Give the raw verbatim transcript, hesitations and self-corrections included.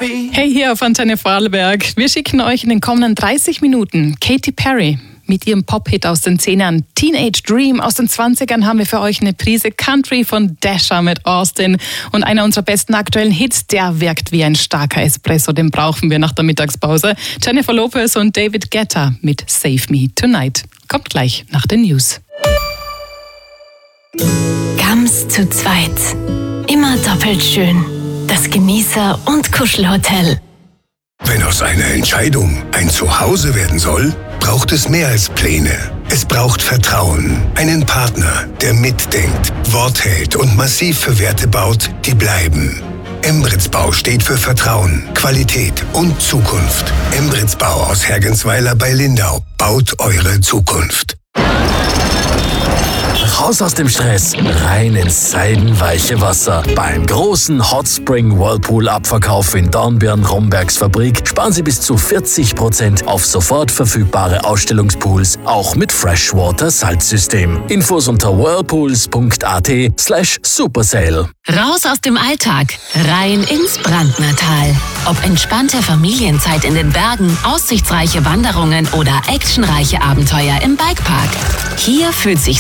Hey, hier auf Antenne Vorarlberg. Wir schicken euch in den kommenden dreißig Minuten Katy Perry mit ihrem Pop-Hit aus den Zehnern. Teenage Dream aus den Zwanzigern haben wir für euch eine Prise Country von Dasher mit Austin. Und einer unserer besten aktuellen Hits, der wirkt wie ein starker Espresso, den brauchen wir nach der Mittagspause. Jennifer Lopez und David Guetta mit Save Me Tonight. Kommt gleich nach den News. Gams zu zweit. Immer doppelt schön. Das Genießer- und Kuschelhotel. Wenn aus einer Entscheidung ein Zuhause werden soll, braucht es mehr als Pläne. Es braucht Vertrauen, einen Partner, der mitdenkt, Wort hält und massiv für Werte baut, die bleiben. Embrits Bau steht für Vertrauen, Qualität und Zukunft. Embrits Bau aus Hergensweiler bei Lindau baut eure Zukunft. Raus aus dem Stress, rein ins seidenweiche Wasser. Beim großen Hot Spring Whirlpool Abverkauf in Dornbirn-Rombergs Fabrik sparen Sie bis zu vierzig Prozent auf sofort verfügbare Ausstellungspools, auch mit Freshwater Salzsystem. Infos unter whirlpools.at slash supersale. Raus aus dem Alltag, rein ins Brandnertal. Ob entspannte Familienzeit in den Bergen, aussichtsreiche Wanderungen oder actionreiche Abenteuer im Bikepark. Hier fühlt sich